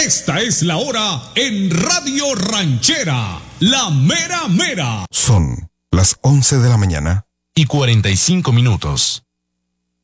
Esta es la hora en Radio Ranchera, la mera mera. Son las 11 de la mañana y 45 minutos.